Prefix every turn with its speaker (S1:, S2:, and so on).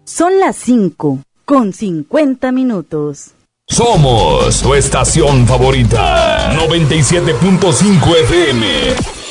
S1: Son las 5:50.
S2: Somos tu estación favorita, 97.5 FM.